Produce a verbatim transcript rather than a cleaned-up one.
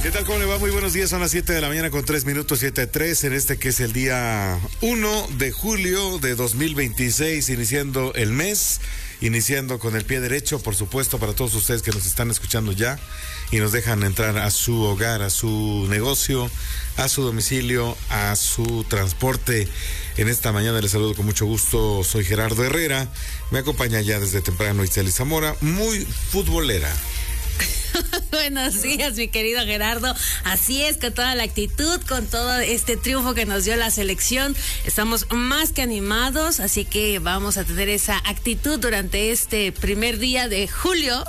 ¿Qué tal? ¿Cómo le va? Muy buenos días. Son las siete de la mañana con tres minutos, siete tres, en este que es el día uno de julio de dos mil veintiséis, iniciando el mes, iniciando con el pie derecho, por supuesto, para todos ustedes que nos están escuchando ya y nos dejan entrar a su hogar, a su negocio, a su domicilio, a su transporte. En esta mañana les saludo con mucho gusto. Soy Gerardo Herrera. Me acompaña ya desde temprano Itzel Zamora, muy futbolera. Buenos días, mi querido Gerardo. Así es, con toda la actitud, con todo este triunfo que nos dio la selección, estamos más que animados, así que vamos a tener esa actitud durante este primer día de julio.